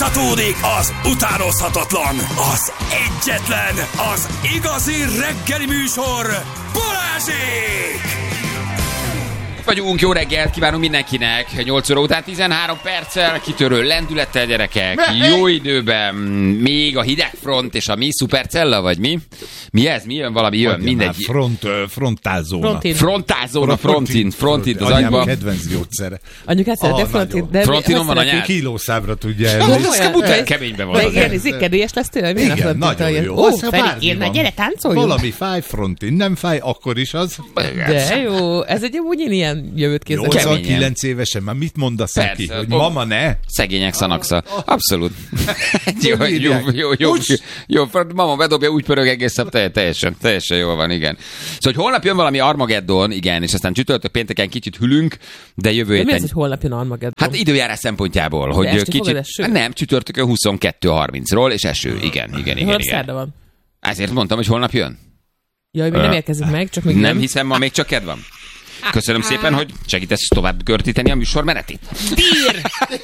Folytatódik az utánozhatatlan, az egyetlen, az igazi reggeli műsor, Balázsék! Vagyunk, jó reggelt kívánunk mindenkinek. 8 óra után 13 perccel, kitörő lendülettel, gyerekek. Jó időben, még a hidegfront és a mi szupercella, vagy mi? Mi ez? Mi jön? Valami jön, mindegy. Frontázóna. Frontin az anyám agyban. kedvenc gyógyszere. Anyukát szeretek frontin? Frontinon van anyád? Kilószámra tudja elni. Keményben van. Igen, kedélyes lesz tőle? Igen, nagyon jó. Ó, Ferikén, na gyere, táncoljunk. Valami fáj, frontin, nem fáj, akkor is az. De jó, ez egy úgy ilyen jövőt kézzel. 89 évesen, már mit mondasz neki? Hogy mama ne? Szegények szanaksza. Abszolút. Jó, mama bedobja, úgy pörög egészen, teljesen jól van, igen. Szóval, hogy holnap jön valami Armageddon, igen, és aztán csütörtök pénteken kicsit hülünk, de jövő héten... Mi az, hogy holnap jön Armageddon? Hát időjárás szempontjából, hogy kicsit... Nem, csütörtökön 22:30-ról, és eső, igen. Holnap szerda van. Ezért mondtam, hogy holnap jön. Jaj, még nem érkezik meg, csak még nem. Hiszem, ma még csak kedv van. Köszönöm szépen, hogy segítesz tovább görtíteni a műsor menetét. Tír!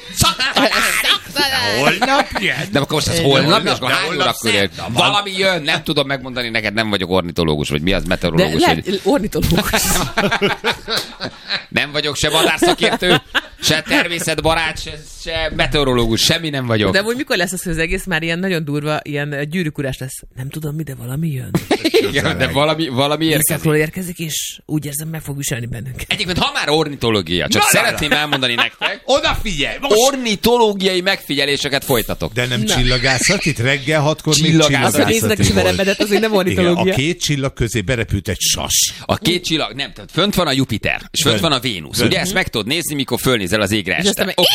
Holnap jön? De akkor most ez holnap, és akkor hány órakor jön? Valami jön, nem tudom megmondani neked, nem vagyok ornitológus, vagy mi az, meteorológus. De ornitológus. Nem vagyok se madárszakértő, se természetbarát, se meteorológus, semmi nem vagyok. De úgy mikor lesz az, hogy az egész már ilyen nagyon durva, ilyen gyűrűkurás lesz? Nem tudom mi, de valami jön. Igen, de valami érkezik, és úgy érzem, meg fog viselni bennünket. Egyébként, ha már ornitológia, csak szeretném elmondani nektek. Odafigyelj! Ornitológiai megfigyeléseket folytatok. De nem csillagászat, itt reggel 6-kor még Az, hogy néznek is verebedet, az még nem ornitológia. A két csillag közé berepült egy sas. A két csillag, nem, tehát fönt van a Jupiter, és fönt van a Vénusz. Ugye ezt meg tudod nézni, mikor fölnézel az égre este. Oké.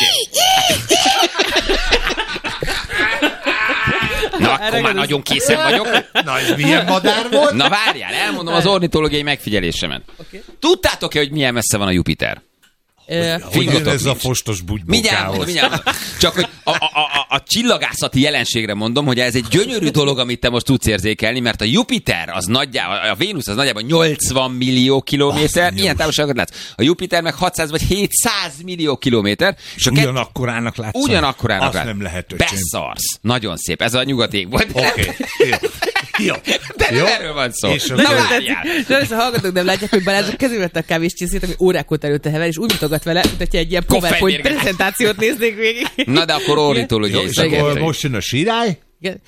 Na, akkor már nagyon készen vagyok. Na, és milyen madár volt? Na várjál, elmondom az ornitológiai megfigyelésemet. Okay. Tudtátok-e, hogy milyen messze van a Jupiter? Hogy ez a fostos bugybokához. Mindjárt. Csak hogy a csillagászati jelenségre mondom, hogy ez egy gyönyörű dolog, amit te most tudsz érzékelni, mert a Jupiter, a Vénusz az nagyjából 80 millió kilométer, ilyen távolságot látsz. A Jupiter meg 600 vagy 700 millió kilométer. És ugyanakkorának látsz. Ugyanakkorának látsz. Nem lehet, öcsém. Beszarsz. Nagyon szép. Ez a nyugati ég volt. Oké. Jó. De nem erről van szó. Na várjál. De a hallgatók nem látják, hogy Balázs kezébe vette a kávéscsészét, ami órákor előtte hever, és úgy mutogat vele, mint hogyha egy ilyen PowerPoint prezentációt néznék végig. Na de akkor ornitológiai és akkor most jön a sirály?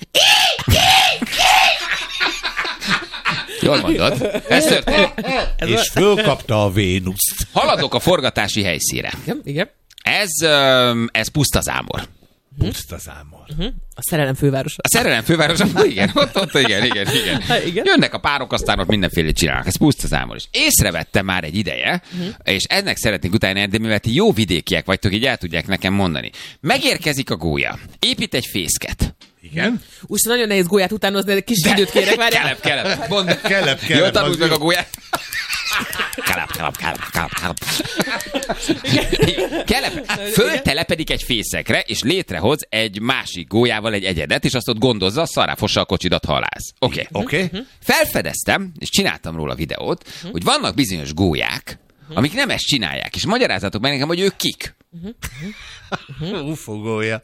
Jól mondod. Ez történt. És fölkapta a Vénuszt. Haladok a forgatási helyszínre. Igen. Ez pusztazámor. Pusztazámor. A szerelem fővárosa. A szerelem fővárosa? Igen, ott igen. Jönnek a párok, aztán ott mindenfélét csinálnak. Ez pusztazámor is. Észrevettem már egy ideje, és ennek szeretnék utána érni, mivel ti jó vidékiek vagytok, így el tudják nekem mondani. Megérkezik a gólya. Épít egy fészket. Igen? Úgy nagyon nehéz gólyát utánozni, de kis időt kérek, várjál. Kelep. Jó, tanulj meg a gólyát. Föltelepedik egy fészekre, és létrehoz egy másik gólyával egy egyedet, és azt ott gondozza, szaráfossa a kocsidat, halász. Oké. Felfedeztem, és csináltam róla videót, hogy vannak bizonyos gólyák, amik nem ezt csinálják, és magyarázzatok meg nekem, hogy ők kik. Ufogója.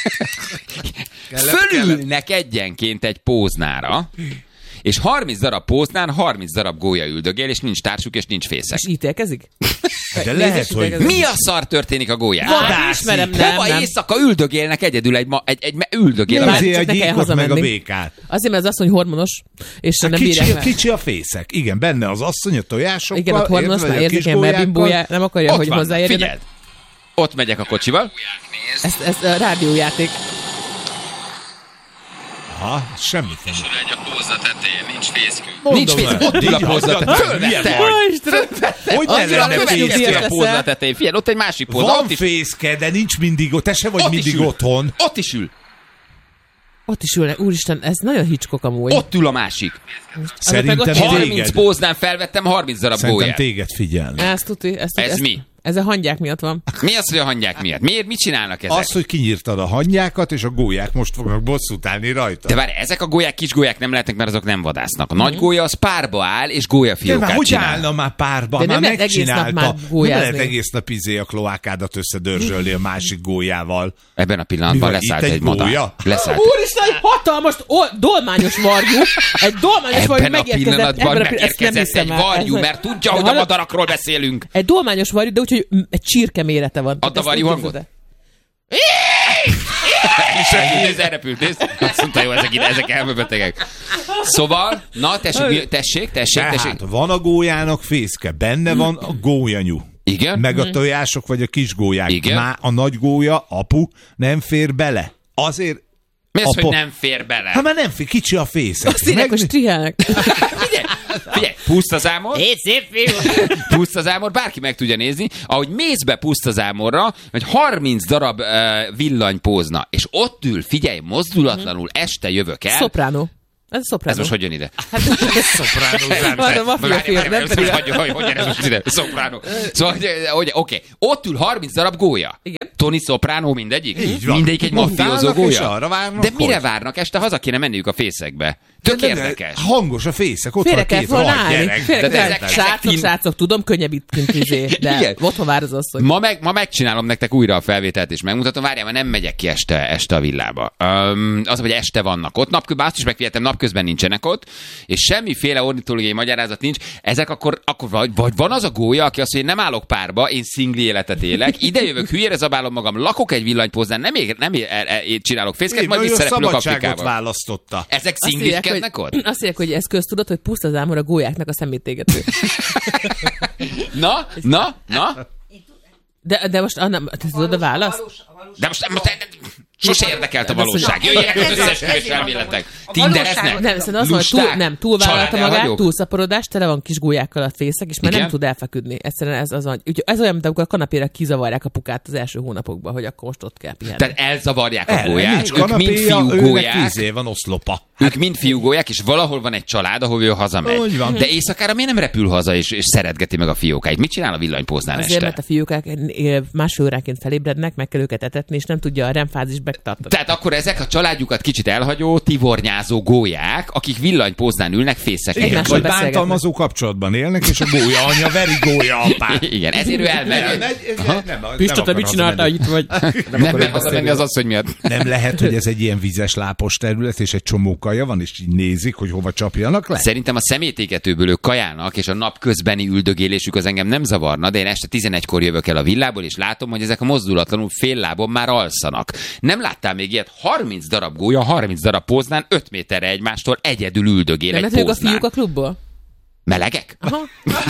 Fölülnek egyenként egy póznára, és 30 darab póznán 30 darab gólya üldögél, és nincs társuk, és nincs fészek. És ítélkezik? De lehet, hogy... Mi a szar történik a gólyán? Vadászik. Hova éjszaka üldögélnek egyedül egy üldögél. Nézzél a gyíkot meg a békát. Azért, mert az asszony hormonos, és nem bírják meg. Kicsi a fészek. Igen, benne az asszony a tojásokkal. Igen, ott hormonos, már érzékeny, mert bimbója, nem akarja, hogy hozzáérjenek. Figyeld! Ott megyek a kocsival. Ez a rádiójáték. Aha, semmit nem. Egy a pózna tetején, nincs fészkünk. Nincs fészkünk, ott ül a pózna tetején. Hogy ne lenne fészke a pózna tetején? Figyelj, ott egy másik pózna. Van fészke, de nincs mindig ott. Te se vagy mindig otthon. Ott is ül. Ott is ülnek. Úristen, ez nagyon Hitchcock amúgy. Ott ül a másik. Szerintem 30 póznán felvettem 30 darab gólyát. Szerintem téged figyelni. Ez tuti. Ez mi? Ez a hangyák miatt van. Mi az, hogy a hangyák miatt? Miért? Mit csinálnak ezek? Az, hogy kinyírtad a hangyákat, és a gólyák most fognak bosszút állni rajta. De várj, ezek a gólyák kis gólyák nem lehetnek, mert azok nem vadásznak. A nagy gólya az párba áll, és gólyafiókát hogy csinál. állna már párba? De Már nem lehet egész nap megcsinálta. már Nem gólyázni. lehet egész nap a kloákádat összedörzsölni a másik gólyával. Ebben a pillanatban Mi van, leszállt itt egy egy madár. gólya? Leszállt. Úristen, egy hatalmas dolmányos varjú. Egy dolmányos varjú Ebben a megérkezett. pillanatban ezt nem megérkezett hiszem egy el. varjú, Ez- mert tudja, hogy a Hallod? madarakról beszélünk. Egy dolmányos varjú, de úgyhogy egy csirke mérete van. Add a Ezt varjú úgy hangot. képzeld És elrepült, nézd. Azt mondta, jó, ezek elmebetegek. Szóval, na, tessék. Tehát van a gólyának fészke, benne van a gólyanyú. Igen? Meg a tojások, vagy a kis gólyák. Igen. Már a nagy gólya, apu, nem fér bele. Azért... Mi az, hogy apa- nem fér bele? Hát már nem fér, kicsi a fészek. Azt írják, hogy strihelnek. Figyelj, pusztazámor, Hé, szép fiú! pusztazámor, bárki meg tudja nézni, ahogy mész be pusztazámorra, hogy 30 darab villanypózna, és ott ül, figyelj, mozdulatlanul, este jövök el. Szopránó. Ez a szopránó. Ez most hogy jön ide? Van a mafia film, nem pedig Hogy jön ez most ide? Szopránó. Szóval, hogy oké, ott ül 30 darab gólya. Igen. Tony Soprano mindegyik? Így van. Mindegyik egy Ott mafiózó állnak, és gólya? arra várnak, De mire hogy? várnak? Este haza kéne menniük a fészekbe. Tök érdekes. Hangos a fészek, ott Félre van kell két volna rohadt állni. gyerek. Félre De kell. ezek Srácok, tudom, könnyebb itt kint de Igen. otthon vár az asszony. Ma megcsinálom nektek újra a felvételt, és megmutatom. Várjál, mert nem megyek ki este a villába. Az, hogy este vannak ott. Napközben azt is megfigyeltem, napközben nincsenek ott, és semmiféle ornitológiai magyarázat nincs. Ezek akkor vagy van az a gólya, aki azt mondja, én nem állok párba, én szingli életet élek, ide jövök, hülyére zabálom magam, lakok egy villanypóznán, nem csinálok fészket, Én majd ő a visszarepülök szabadságot Afrikába. választotta. Ezek Azt szingliskednek ott? azt írják, hogy ez köztudott, hogy pusztazámor a gólyáknak a szemétégető. Na? De most te tudod a választ? De most sose érdekelt a valóság. Jöjjenek az összes elméletek. A Tindereznek. Nem, szerintem az van, hogy túlvállalta magát, családelhagyók. túlszaporodás, tele van kis gólyákkal a fészek, és már Igen? nem tud elfeküdni. Egyszerűen ez az van. Úgyhogy ez olyan, mint amikor a kanapére kizavarják a pukát az első hónapokban, hogy akkor most ott kell pihenni. Tehát elzavarják a Nincs gólyák, ők mind kanapéja, fiú őnek gólyák, van oszlopa. ők mind fiú gólyák, és valahol van egy család, ahol ő hazamegy. Úgy van. De éjszakára miért nem repül haza, és szeretgeti meg a fiókáit? Mit csinál a villanypóznán Azért, mert este? a fiúkák másfél óránként felébrednek, meg kell őket etetni, és nem tudja a REM-fázis megtartani. Tehát akkor ezek a családjukat kicsit elhagyó, tivornyázó gólyák, akik villanypóznán ülnek fészeknél. Igen, Egymásról vagy beszélgetnek. bántalmazó kapcsolatban élnek, és a gólya anya veri gólya apát. Igen, ezért ő elmegy. Pista, te mit csináltál, itt vagy? Nem mer hazamenni az asszony miatt. Nem lehet, hogy ez egy ilyen vizes lápos terület, és egy csomó kaja van, és így nézik, hogy hova csapjanak le? Szerintem a szemétégetőből ők kajálnak, és a napközbeni üldögélésük az engem nem zavarna, de én este 11-kor jövök el a villából, és látom, hogy ezek a mozdulatlanul fél lábon már alszanak. Nem láttál még ilyet? 30 darab gólya, 30 darab póznán, 5 méterre egymástól egyedül üldögél Nem egy lehet, ők a póznán. fiúk a klubból? Melegek? Aha.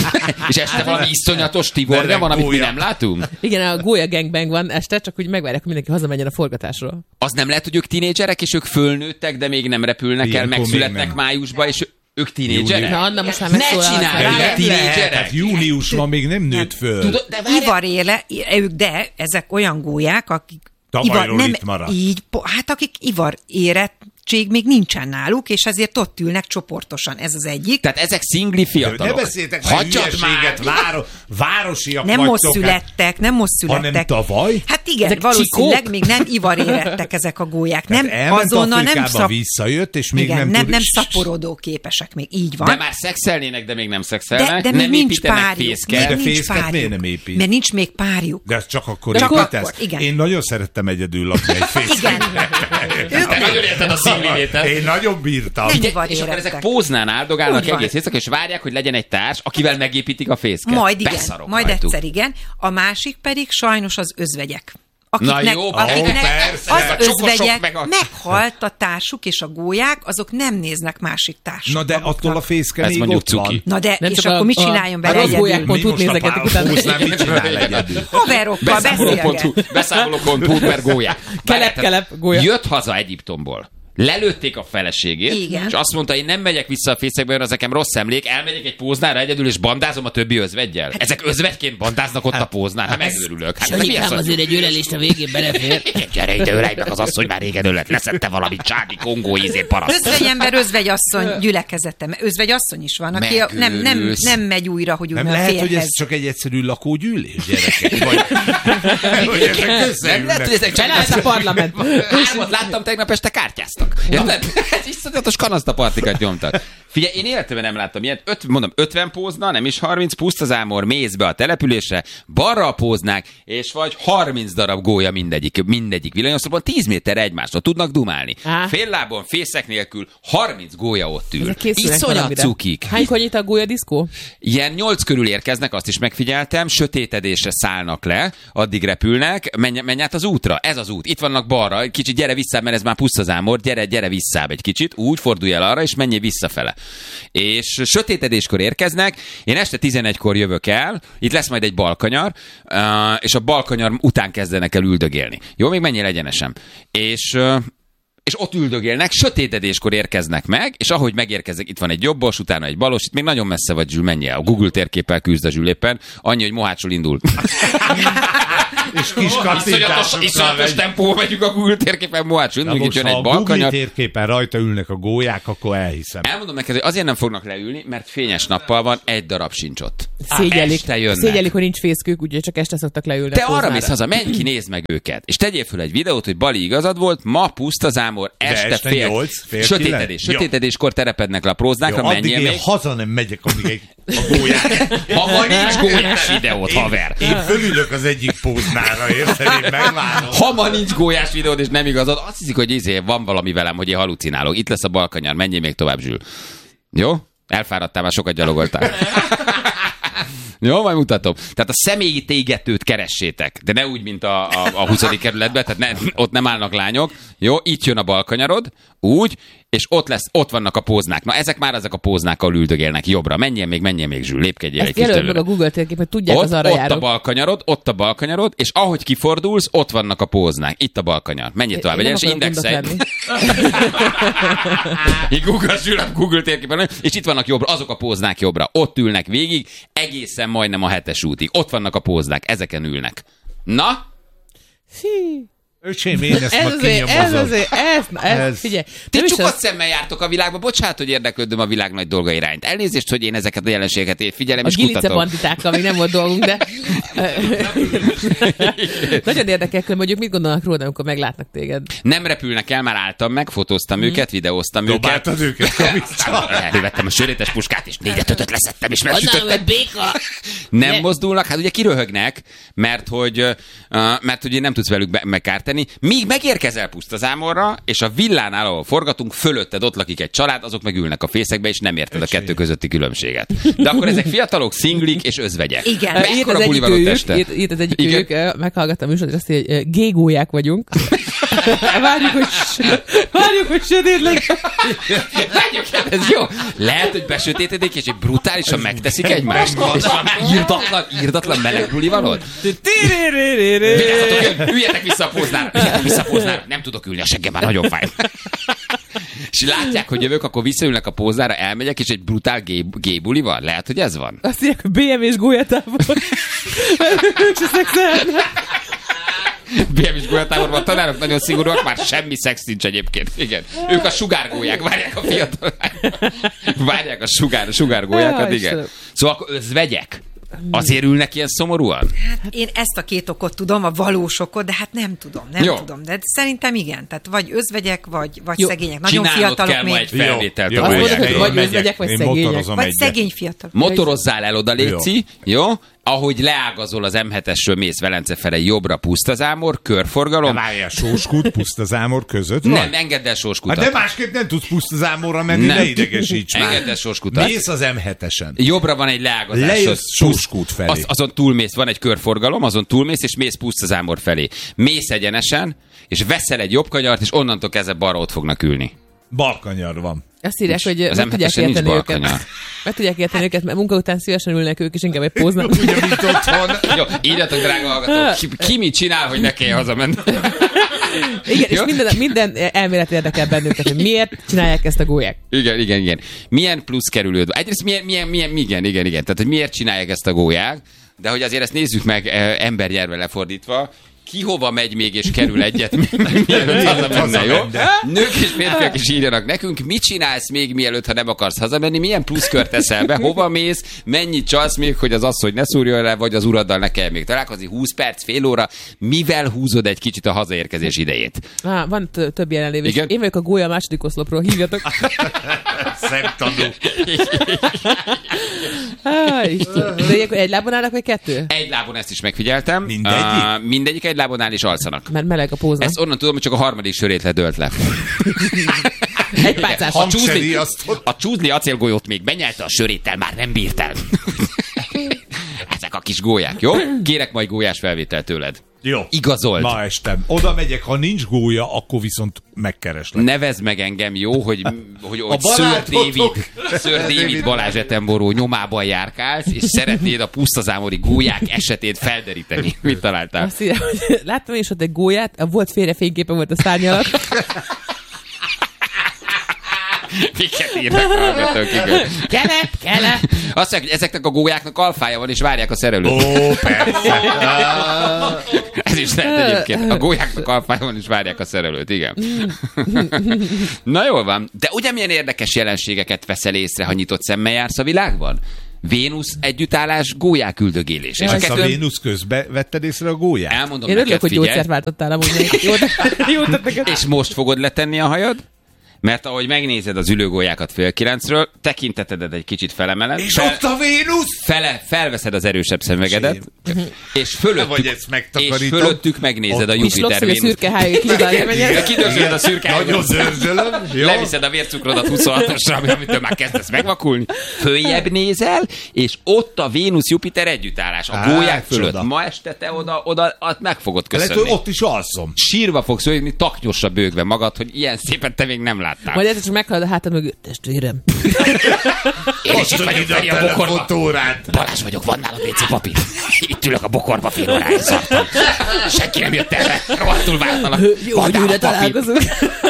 És este valami iszonyatos tivorja Meleg van, amit mi gólya. nem látunk? Igen, a gólya gangbang van este, csak úgy megvárják, hogy mindenki hazamenjen a forgatásról. Az nem lehet, hogy ők tinédzserek, és ők fölnőttek, de még nem repülnek el, Ilyenkor megszületnek még nem. májusba, és ők tinédzserek? Na, Anna most már Ne megszólal. csinálj! Lehet, Lehet, tínédzserek. hát júniusban még nem nőtt föl. Tudod, de várjál, Ivaréle, de ezek olyan gólyák, akik Tavalyról itt maradt. így, hát akik ivar érettség még nincsen náluk, és ezért ott ülnek csoportosan. Ez az egyik. tehát ezek szingli Ne fiatalok. beszéltek már Hagyjad hülyeséget, városiak Nem most vagytok. születtek, nem most születtek. Hanem tavaly? Hát igen, Ezek valószínűleg csikók? még nem ivar érettek ezek a gólyák. Nem Elment azonnal, nem Afrikába, visszajött, és még igen, nem nem, tud... nem szaporodó képesek még, így van. De már szexelnének, de még nem szexelnek. de még nem nincs építenek párjuk. fészket. De Még nincs fészket párjuk. miért nem épít? Mert nincs még párjuk. De ez csak akkor Csak építesz? akkor, igen. Én nagyon szerettem egyedül lakni egy fészket. Igen. Ők Te nagyon érted a szingli Én nagyon bírtam. Nem. Figyelj, Ivar és akkor érettek. ezek póznán áldogálnak Úgy van. egész éjszaka, és várják, hogy legyen egy társ, akivel megépítik a fészket. Majd igen, Beszarok majd rajtuk. egyszer igen. A másik pedig sajnos az özvegyek. Na jó, persze. az A csokosok özvegyek meg a- meghalt a társuk, és a gólyák, azok nem néznek másik társuk. Na de attól a fészke Ez még mondjuk ott van. cuki. Na de, Nem és csak akkor mit csináljon vele rossz egyedül? gólyák Mi most a nézegetik utána. póznál mit csinál egyedül? Haverokkal beszélget. Beszámoló.hu per gólyák. Kelep, gólya. Jött haza Egyiptomból. lelőtték a feleségét, igen. És azt mondta, én nem megyek vissza a fészekbe, mert az nekem rossz emlék, elmegyek egy póznára egyedül, és bandázom a többi özveggyel. Ezek özvegyként bandáznak ott a póznán, hát megőrülök. Hát Sanyikám, azért egy ölelést a végén belefér. Gyere ide, ölej meg az asszony, már régen ölet, leszette valami csádi kongó paraszt. Özvegyember, özvegyasszony gyülekezete. Özvegyasszony is van, aki nem megy újra, hogy úgy nem a lehet, férhez. hogy ez csak egy egyszerű lakógyűlés, gyerekek? Vagy nem lehet, hogy ezek csak Belállt a parlament. Hármat láttam tegnap este, kártyáztak. Ez iszonyatos kanasztapartikat nyomtak. Figyelj, én életemben nem láttam ilyet. 50 pózna, nem is 30, pusztazámor, mész be a településre, balra a póznák, és vagy 30 darab gólya mindegyik villanyoszlopon, 10 méterre egymástól tudnak dumálni. Féllábon, fészek nélkül 30 gólya ott ül. Iszonyat cukik. Hánykor nyit a gólyadiszkó? Ilyen 8 körül érkeznek, azt is megfigyeltem, sötétedésre szállnak le, addig repülnek, menj át az útra, ez az út, itt vannak balra, kicsit gyere vissza, mert ez már pusztazámor, gyere vissza egy kicsit, úgy fordulj el arra, és menjél visszafele. És sötétedéskor érkeznek, én este 11-kor jövök el, itt lesz majd egy balkanyar, és a balkanyar után kezdenek el üldögélni. Jó, még menjél egyenesen. És ott üldögélnek, sötétedéskor érkeznek meg, és ahogy megérkeznek, itt van egy jobbos, utána egy balos, itt még nagyon messze vagy, Zsül, menj el. A Google térképpel küzd a Zsül éppen, annyi, hogy Mohácsról indul. és kis iszonyatos tempóval megyünk a Google térképen, Mohácsról indul, itt jön egy balkanyar. Ha a Google térképen rajta ülnek a gólyák, akkor elhiszem. Elmondom neked, hogy azért nem fognak leülni, mert fényes nappal van, egy darab sincs ott. Szégyelik, hogy nincs fészkők, úgyhogy csak este szoktak leülni. Te arra mész haza, menj ki, nézd meg őket. És tegyél föl egy videót, hogy Bali igazad volt, ma pusztazámor, este fél sötétedéskor terepednek le a próznákra, menjél még. Haza nem megyek, amíg a gólyák. Ha van nincs gólyás videót, haver. Én fölülök az egyik póznára, érted? Én megvárom. Ha ma nincs gólyás videód, és nem igazad, azt hiszik, hogy van valami velem, hogy én halucinálok. Itt lesz a balkanyar, menjél még tovább, Zsül. Jó? Elfáradtál, már sokat gyalogoltál. Jó, majd mutatom. Tehát a személyi égetőt keressétek, de ne úgy, mint a 20. kerületben, tehát ott nem állnak lányok. Jó, itt jön a balkanyarod, úgy, és ott vannak a póznák. Na, ezek a póznák, ahol üldögélnek jobbra. Menjél még, Zsül, lépkedjél egy kis előbb. Meg a Google térkép, hogy tudják az arra járók. Ott a balkanyarod, és ahogy kifordulsz, ott vannak a póznák. Itt a balkanyar. Menjél tovább, és indexelj. Google térképen, és itt vannak jobbra, azok a póznák jobbra. Ott ülnek végig, egészen majdnem a 7-es útig. Ott vannak a póznák, ezeken ülnek. Na? Öcsém, én ezt ma kinyomozom. Ez, figyelj. Ti csukott szemmel jártok a világba, bocsánat, hogy érdeklődöm a világ nagy dolga irányt. Elnézést, hogy én ezeket a jelenségeket figyelem és kutatom. A Gilice banditákkal még nem volt dolgunk, de nagyon érdekel, hogy mondjuk mit gondolnak róla, amikor meglátnak téged. Nem repülnek el, már álltam meg, fotóztam őket, videóztam őket. Dobáltad őket, elővettem a sörétes puskát, és 4-5 leszettem, és megsütöttem. Nem mozdulnak, hát ugye kiröhögnek, mert hogy nem tudsz velük megkárteni. Míg megérkezel pusztazámorra, és a villánál, ahol forgatunk, fölötted ott lakik egy család, azok megülnek a fészekbe, és nem érted a kettő közötti különbséget. De akkor ezek fiatalok, szinglik és özvegyek. Igen. Írt az egyikük, meghallgattam is, hogy azt mondja, hogy gégóják vagyunk. Várjuk, hogy sötét legyen. Ez jó. Lehet, hogy besötétedik, és egy brutálisan megteszik egymást. És írdatlan meleg buli van ott. Üljetek vissza a póznára. Nem tudok ülni, a seggem már nagyon fáj. És látják, hogy jövök, akkor visszaülnek a póznára, elmegyek, és egy brutál gay buli van. Lehet, hogy ez van. Azt mondják, hogy BMW-s gólyatávol. Ők se szexelnek. BM-is gólyatáborban tanárok nagyon szigorúak, már semmi szex nincs egyébként. Igen. Ők a sugárgólyák, várják a fiatal. Várják a sugárgólyákat, igen. Szóval akkor özvegyek. Azért ülnek ilyen szomorúan? Hát én ezt a két okot tudom, a valós okot, de hát nem tudom. De szerintem igen. Tehát vagy özvegyek, vagy szegények. Nagyon fiatalok kell ma egy felvételt. Azt mondod, hogy vagy özvegyek, vagy szegények. Vagy szegény fiatalok. Motorozzál el oda, léci, jó? Ahogy leágazol az M7-esről, mész Velence fele jobbra, pusztazámor, körforgalom. De várjál, Sóskút, pusztazámor között van? Nem, engedd el Sóskutat. De másképp nem tudsz pusztazámorra menni, ne idegesíts már. Engedd el Sóskutat. Mész az M7-esen. Jobbra van egy leágazás. Lejössz Sóskút felé. Azon túlmész, van egy körforgalom, azon túlmész, és mész pusztazámor felé. Mész egyenesen, és veszel egy jobb kanyart, és onnantól kezdve balra ott fognak ülni. Balkanyar van. Azt írják, hogy meg tudják érteni őket. Meg tudják érteni őket, mert munka után szívesen ülnek ők, és inkább egy póznak. Ugye, mint otthon. Jó, írjatok, drága hallgatók, ki mit csinál, hogy ne kelljen hazamenni. Igen, és minden elmélet érdekel bennünket, hogy miért csinálják ezt a gólyák. Igen. Milyen plusz kerülőd? Egyrészt igen. Tehát, hogy miért csinálják ezt a gólyák, de hogy azért ezt nézzük meg embernyelvre lefordítva, ki hova megy még és kerül egyet, mielőtt hazamenne, jó? Nők és férfiak is írjanak nekünk, mit csinálsz még mielőtt, ha nem akarsz hazamenni, milyen pluszkört teszel be, hova mész, mennyit csalsz még, hogy az asszony ne szúrjon le, vagy az uraddal ne kell még találkozni, 20 perc, fél óra, mivel húzod egy kicsit a hazaérkezés idejét? Van több jelenlévés. Én vagyok a gólya a második oszlopról, hívjatok. Szemtanú. De ilyenkor egy lábon állnak, vagy kettő? Egy lábon, ezt is megfigyeltem. Mindegyik egy lábon áll és alszanak. Mert meleg a póza. Ezt onnan tudom, hogy csak a harmadik sörét ledölt le. Egy pálcás. A csúzli acélgolyót még benyelte, a söréttel már nem bírt el. Ezek a kis gólyák, jó? Kérek majd gólyás felvételt tőled. Jó. Igazold. Ma este. Oda megyek, ha nincs gólya, akkor viszont megkereslek. Nevezd meg engem, jó, hogy Sir David Balázs Attenborough nyomában járkálsz, és szeretnéd a pusztazámori gólyák esetét felderíteni. Mit találtál? Azt írja, hogy láttam is ott egy gólyát, volt félrefényképe volt a szárny alatt. Miket írnak hallgatók, igen. Kele! Azt mondják, hogy ezeknek a gólyáknak alfája van, és várják a szerelőt. Ó, persze. Ez is lehet egyébként. A gólyáknak alfája van, és várják a szerelőt, igen. Na jól van. De ugye milyen érdekes jelenségeket veszel észre, ha nyitott szemmel jársz a világban? Vénusz együttállás, gólyák üldögélés. És a Vénusz közben vetted észre a gólyát? Elmondom én neked, örülök, hogy gyógyszert váltottál amúgy. És most fogod letenni a hajad? Mert ahogy megnézed az ülőgólyákat 8:30-ről, tekintetedet egy kicsit felemeled. És ott a Vénusz! Felveszed az erősebb szemüvegedet, és fölöttük megnézed a Jupiter Vénusz. A szürke hájú kidörzsölöd a szürke hájú. Nagyon zörzsölöm. Leviszed a vércukrodat 26-osra, amitől már kezdesz megvakulni. Följebb nézel, és ott a Vénusz-Jupiter együttállás. A gólyák fölött. Ma este te oda meg fogod köszönni. Lehet, hogy ott is alszom. Sírva fogsz ölni, taknyosra bőgve magad, hogy ilyen szépen te még nem láttál. Majd egyszer csak meghallod a hátad mögött, testvérem. Én is itt vagyok, Feri, a bokorba. Balázs vagyok, van nálam WC papír. Itt ülök a bokorba, fél óráig szartam. Senki nem jött erre, rohadtul vártalak. Jó, hogy újra találkozunk.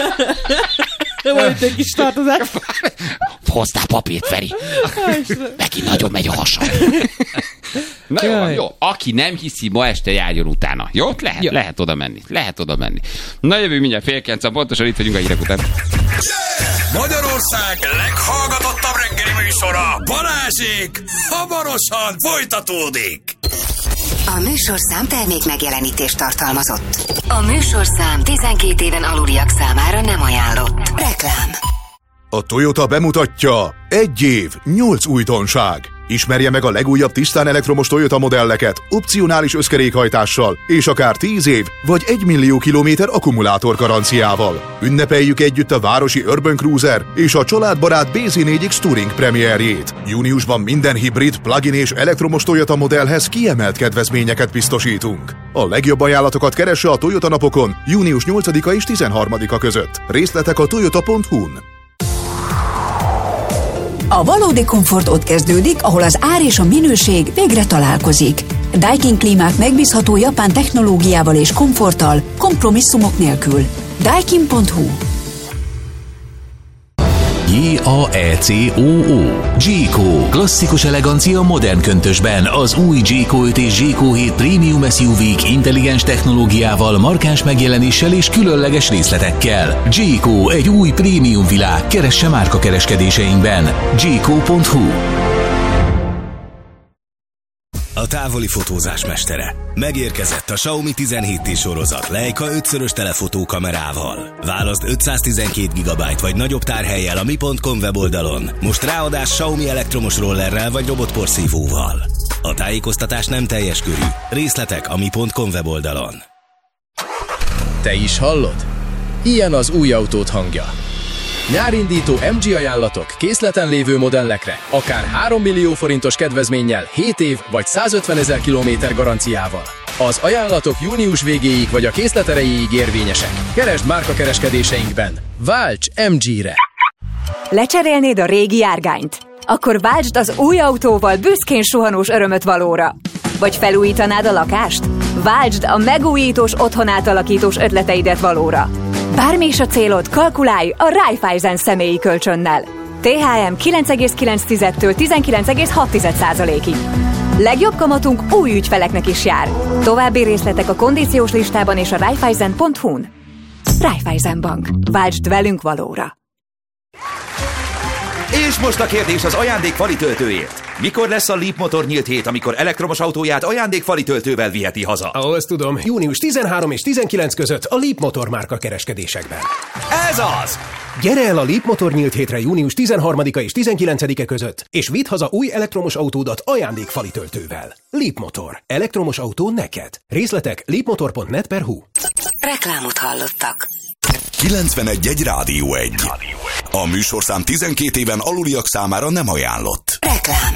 Volt egy kis tartozás. Hozzá papírt, Feri. Neki nagyon megy a hasa. Na jó. Aki nem hiszi, ma este járjon utána. Jó? Lehet oda menni. Na jövő mindjárt 8:30, pontosan itt vagyunk a hírek után. Magyarország leghallgatottabb reggeli műsora, Balázsék, hamarosan folytatódik. A műsorszám termék megjelenítést tartalmazott. A műsorszám 12 éven aluliak számára nem ajánlott. Reklám. A Toyota bemutatja 1 év, 8 újdonság. Ismerje meg a legújabb tisztán elektromos Toyota modelleket, opcionális összkerékhajtással, és akár 10 év vagy 1 millió kilométer akkumulátor garanciával. Ünnepeljük együtt a városi Urban Cruiser és a családbarát BZ4X Touring premierjét. Júniusban minden hibrid, plug-in és elektromos Toyota modellhez kiemelt kedvezményeket biztosítunk. A legjobb ajánlatokat keresse a Toyota napokon június 8-a és 13-a között. Részletek a toyota.hu-n. A valódi komfort ott kezdődik, ahol az ár és a minőség végre találkozik. Daikin klímák megbízható japán technológiával és komforttal, kompromisszumok nélkül. Daikin.hu. J-A-E-C-O-O. G-Co. Klasszikus elegancia modern köntösben. Az új G-Co 5 és G-Co 7 Premium SUV-k intelligens technológiával, markáns megjelenéssel és különleges részletekkel. G-Co, egy új prémium világ. Keresse márkakereskedéseinkben. G-Co.hu. A távoli fotózás mestere. Megérkezett a Xiaomi 17T sorozat Leica 5-szörös telefotókamerával. Válaszd 512 GB vagy nagyobb tárhellyel a mi.com weboldalon. Most ráadás Xiaomi elektromos rollerrel vagy robotporszívóval. A tájékoztatás nem teljes körű. Részletek a mi.com weboldalon. Te is hallod? Ilyen az új autód hangja. Nyárindító MG ajánlatok készleten lévő modellekre, akár 3 millió forintos kedvezménnyel, 7 év vagy 150 000 kilométer garanciával. Az ajánlatok június végéig vagy a készlet erejéig érvényesek. Keresd márkakereskedéseinkben. Válts MG-re! Lecserélnéd a régi járgányt? Akkor váltsd az új autóval büszkén suhanós örömöt valóra. Vagy felújítanád a lakást? Váltsd a megújítós otthonátalakítós ötleteidet valóra. Bármi is a célod, kalkulálj a Raiffeisen személyi kölcsönnel. THM 9,9-től 19,6%-ig. Legjobb kamatunk új ügyfeleknek is jár. További részletek a kondíciós listában és a Raiffeisen.hu-n. Raiffeisen Bank. Váltsd velünk valóra. És most a kérdés az ajándékfali töltőért. Mikor lesz a Leap Motor nyílt hét, amikor elektromos autóját ajándékfali töltővel viheti haza? Azt tudom, június 13 és 19 között a Leap Motor márka kereskedésekben. Ez az! Gyere el a Leap Motor nyílt hétre június 13-a és 19-e között, és vidd haza új elektromos autódat ajándékfali töltővel. Leap Motor. Elektromos autó neked. Részletek leapmotor.net/hu. Reklámot hallottak. 91.1 Rádió 1. A műsorszám 12 éven aluliak számára nem ajánlott. Reklám.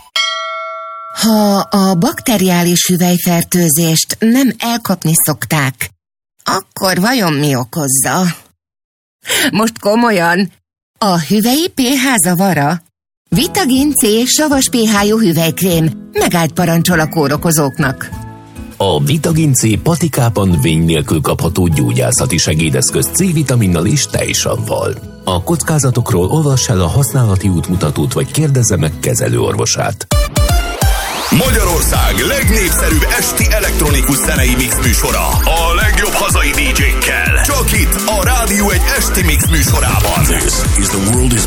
Ha a bakteriális hüvelyfertőzést nem elkapni szokták, akkor vajon mi okozza? Most komolyan, a hüvelyi pH zavara? Vitagin C savas pH-jú hüvelykrém megállt parancsol a kórokozóknak. A Vitagin C patikában vény nélkül kapható gyógyászati segédeszköz C-vitaminnal és tejsavval. A kockázatokról olvass el a használati útmutatót, vagy kérdezze meg kezelőorvosát. Magyarország legnépszerűbb esti elektronikus zenei mix műsora. A legjobb hazai DJ-kkel. Csak itt a Rádió 1 esti mix műsorában. This is the world is